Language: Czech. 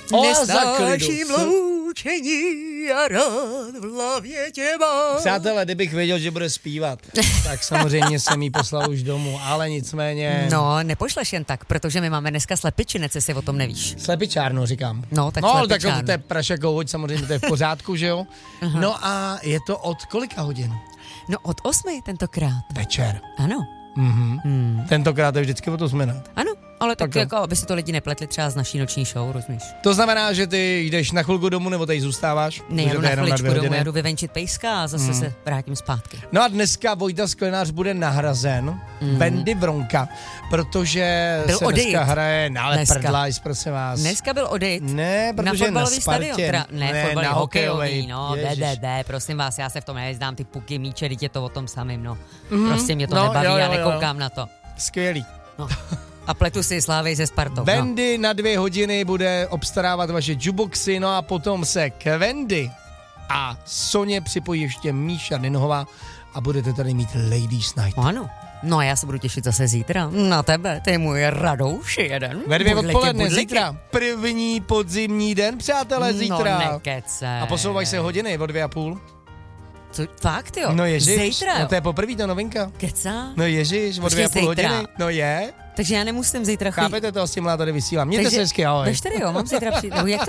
Nesnáším loučení a rád v hlavě tě mám. Přátelé, kdybych věděl, že bude zpívat, tak samozřejmě jsem jí poslal už domů, ale nicméně... No, nepošleš jen tak, protože my máme dneska slepičinec, jestli o tom nevíš. Slepičárnu říkám. No, tak ale slepičárnu. tak to je prašakou hoď, samozřejmě to je v pořádku, že jo? No a je to od kolika hodin? No od 8 tentokrát. Večer. Ano. Tentokrát je vždycky od 8. Ano, ale tak jo. jako, aby si to lidi nepletli třeba z naší noční show, rozumíš? To znamená, že ty jdeš na chvilku domů, nebo tady zůstáváš? Nejedu Protože to je na jenom chviličku 2 domů, hodiny. jedu vyvenčit pejska a zase se vrátím zpátky. No a dneska Vojta Sklenář bude nahrazen Bendy Vronka, protože Byl se odejít. dneska hraje Dneska. Prdlajs, prosím vás. Dneska byl odejít. Ne, Na protože na fotbalový Spartě. stadion. Ne, fotbalový, na hokejový, no, Ježiš. prosím vás, já se v tom nevyznám, ty puky, míče, teď je to o tom samým, no. Prostě mě to No, nebaví, jo, já jo. nekoukám na to. Skvělý. No. A pletu si Slávy se Spartou. No. Bendy na 2 hodiny bude obstarávat vaše jukeboxy, no a potom se k Wendy a Soně připojí ještě Míša Dinohová a budete tady mít Ladies Night. Ano. No a já se budu těšit zase zítra na tebe, ty je můj Radouši jeden. Ve 2 Budliky, odpoledne budliky. zítra. První podzimní den, přátelé, zítra. No nekece. A posouvají se hodiny o 2,5. Co, fakt jo? No ježiš, Zítra jo? no to je poprvé ta novinka. Kecá? No ježiš, o Počkej, 2,5 zítra. hodiny. No je. Takže já nemusím zítra chodit. Chápete to, s tím tady vysílám. Mějte se hezky, ahoj. Ve 4 jo, mám zítra přijít. No, jak to